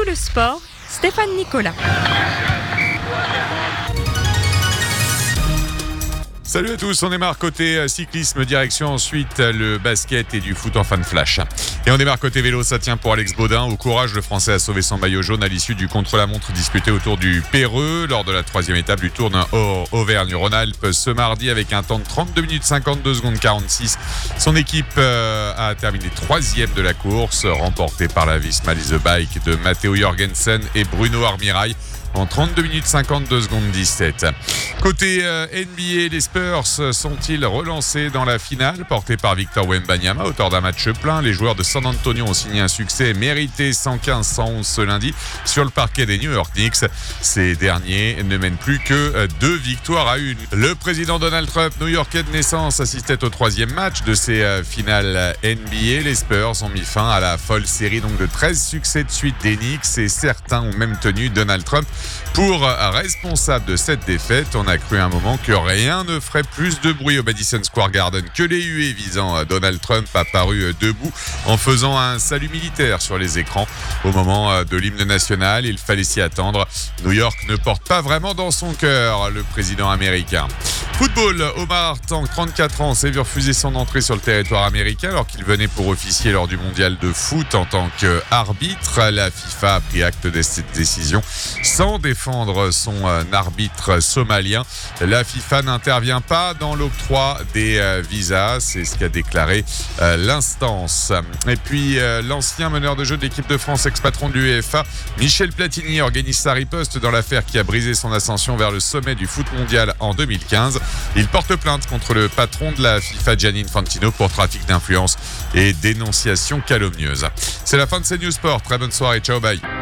le sport, Stéphane Nicolas. Salut à tous, on démarre côté cyclisme, direction ensuite le basket et du foot en fin de flash. Et on démarre côté vélo, ça tient pour Alex Baudin. Au courage, le Français a sauvé son maillot jaune à l'issue du contre-la-montre disputé autour du Perreux lors de la 3e étape du Tour d'un Auvergne-Rhône-Alpes ce mardi avec un temps de 32 minutes 52 secondes 46. Son équipe a terminé 3e de la course, remportée par la Visma Lease Bike de Matteo Jorgensen et Bruno Armirail en 32 minutes 52 secondes 17. Côté NBA, les Spurs sont-ils relancés dans la finale portée par Victor Wembanyama, auteur d'un match plein. Les joueurs de San Antonio ont signé un succès mérité 115-111 ce lundi sur le parquet des New York Knicks. Ces derniers ne mènent plus que 2 victoires à 1. Le président Donald Trump, new-yorkais de naissance, assistait au 3e match de ces finales NBA. Les Spurs ont mis fin à la folle série donc de 13 succès de suite des Knicks et certains ont même tenu Donald Trump pour responsable de cette défaite. On a cru un moment que rien ne ferait plus de bruit au Madison Square Garden que les huées visant Donald Trump, apparu debout en faisant un salut militaire sur les écrans au moment de l'hymne national. Il fallait s'y attendre. New York ne porte pas vraiment dans son cœur le président américain. Football, Omar Tank, 34 ans, s'est vu refuser son entrée sur le territoire américain alors qu'il venait pour officier lors du mondial de foot en tant qu'arbitre. La FIFA a pris acte de cette décision sans défendre son arbitre somalien. La FIFA n'intervient pas dans l'octroi des visas, c'est ce qu'a déclaré l'instance. Et puis l'ancien meneur de jeu de l'équipe de France, ex-patron de l'UEFA, Michel Platini, organise sa riposte dans l'affaire qui a brisé son ascension vers le sommet du foot mondial en 2015. Il porte plainte contre le patron de la FIFA, Gianni Infantino, pour trafic d'influence et dénonciation calomnieuse. C'est la fin de CNews Sport. Très bonne soirée. Ciao, bye.